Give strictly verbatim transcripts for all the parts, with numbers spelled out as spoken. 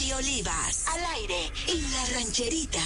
Cindy Olivas, al aire en La Rancherita.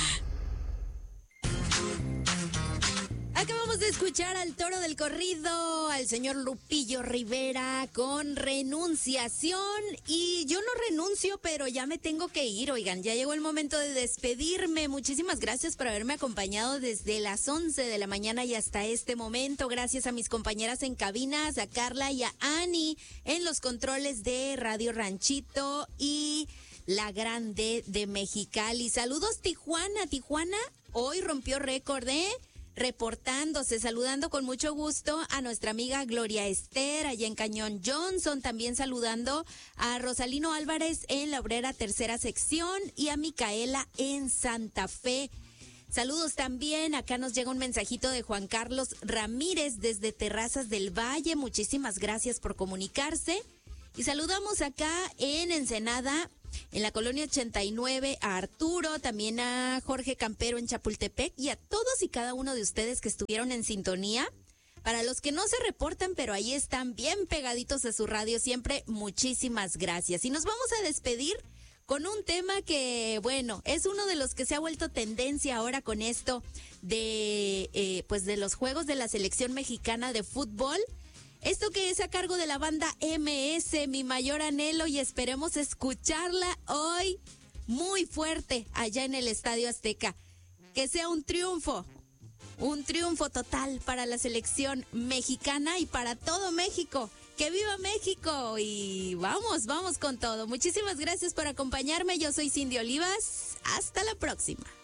Acabamos de escuchar al toro del corrido, al señor Lupillo Rivera, con Renunciación. Y yo no renuncio, pero ya me tengo que ir, oigan, ya llegó el momento de despedirme. Muchísimas gracias por haberme acompañado desde las once de la mañana y hasta este momento. Gracias a mis compañeras en cabinas, a Carla y a Ani en los controles de Radio Ranchito y La Grande de Mexicali. Saludos Tijuana, Tijuana hoy rompió récord, ¿eh? Reportándose, saludando con mucho gusto a nuestra amiga Gloria Esther allá en Cañón Johnson, también saludando a Rosalino Álvarez en La Obrera Tercera Sección y a Micaela en Santa Fe. Saludos también, acá nos llega un mensajito de Juan Carlos Ramírez desde Terrazas del Valle, muchísimas gracias por comunicarse. Y saludamos acá en Ensenada, en la colonia ochenta y nueve, a Arturo, también a Jorge Campero en Chapultepec y a todos y cada uno de ustedes que estuvieron en sintonía. Para los que no se reportan, pero ahí están bien pegaditos a su radio siempre, muchísimas gracias. Y nos vamos a despedir con un tema que, bueno, es uno de los que se ha vuelto tendencia ahora con esto de, eh, pues de los juegos de la selección mexicana de fútbol. Esto que es a cargo de la banda eme ese, Mi Mayor Anhelo, y esperemos escucharla hoy muy fuerte allá en el Estadio Azteca. Que sea un triunfo, un triunfo total para la selección mexicana y para todo México. ¡Que viva México! Y vamos, vamos con todo. Muchísimas gracias por acompañarme. Yo soy Cindy Olivas. Hasta la próxima.